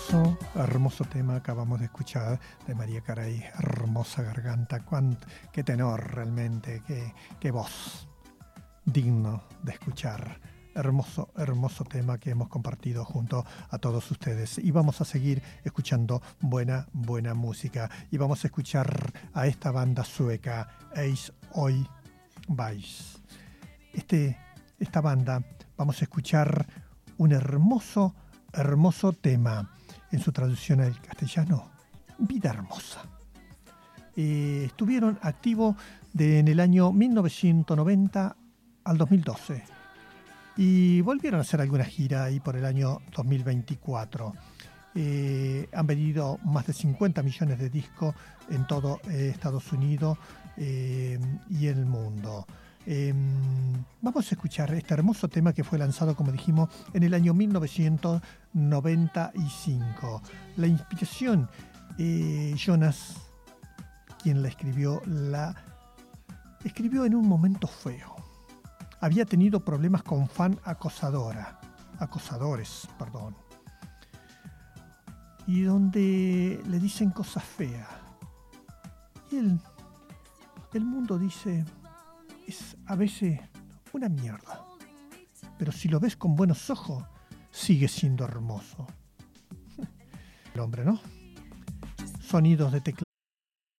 Hermoso tema acabamos de escuchar de María Carey, hermosa garganta, qué tenor realmente, qué voz, digno de escuchar. Hermoso tema que hemos compartido junto a todos ustedes. Y vamos a seguir escuchando buena música. Y vamos a escuchar a esta banda sueca, Ace Oi Vice. Esta banda, vamos a escuchar un hermoso tema. En su traducción al castellano, Vida Hermosa. Estuvieron activos en el año 1990 al 2012 y volvieron a hacer alguna gira ahí por el año 2024. Han vendido más de 50 millones de discos en todo Estados Unidos y el mundo. Vamos a escuchar este hermoso tema que fue lanzado, como dijimos, en el año 1995. La inspiración, Jonas, quien la escribió en un momento feo. Había tenido problemas con acosadores, y donde le dicen cosas feas. Y el mundo dice, es a veces una mierda, pero si lo ves con buenos ojos, sigue siendo hermoso. El hombre, ¿no? Sonidos de teclado.